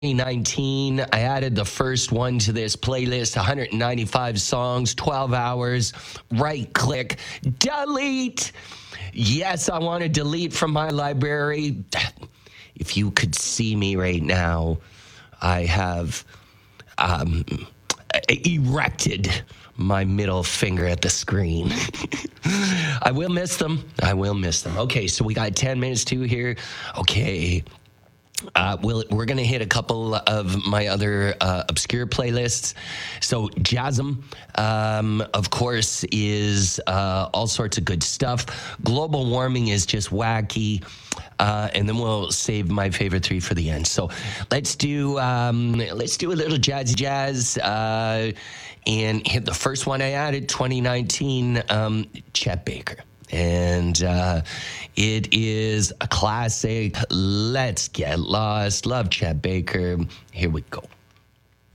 2019. I added the first one to this playlist, 195 songs, 12 hours. Right click, delete. Yes, I want to delete from my library. If you could see me right now, I have erected my middle finger at the screen. I will miss them. Okay, so we got 10 minutes to here. Okay. We're going to hit a couple of my other obscure playlists. So Jasm, of course, is all sorts of good stuff. Global warming is just wacky. And then we'll save my favorite three for the end. So let's do a little jazzy jazz and hit the first one I added, 2019, Chet Baker. And it is a classic. Let's get lost. Love Chet Baker. Here we go.